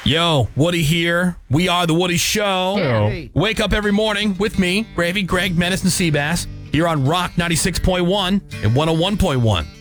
Yo, Woody here. We are The Woody Show. Hey. Wake up every morning with me, Gravy, Greg, Menace, and Seabass, here on Rock 96.1 and 101.1.